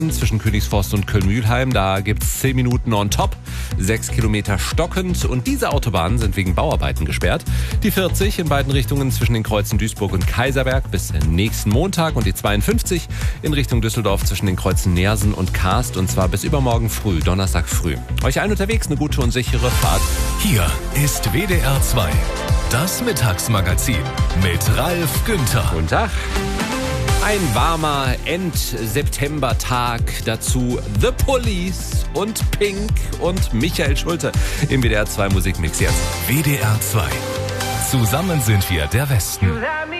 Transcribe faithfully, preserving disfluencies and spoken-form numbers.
zwischen Königsforst und Köln-Mülheim. Da gibt's zehn Minuten on top, sechs Kilometer stockend und diese Autobahnen sind wegen Bauarbeiten gesperrt. Die vierzig in beiden Richtungen zwischen den Kreuzen Duisburg und Kaiserberg bis nächsten Montag und die zweiundfünfzig in Richtung Düsseldorf zwischen den Kreuzen Neersen und Karst und zwar bis übermorgen früh, Donnerstag früh. Euch allen unterwegs eine gute und sichere Fahrt. Hier ist W D R zwei, das Mittagsmagazin mit Ralf Günther. Guten Tag. Ein warmer End-September-Tag, dazu The Police und Pink und Michael Schulte im W D R zwei Musikmix jetzt. W D R zwei. Zusammen sind wir der Westen.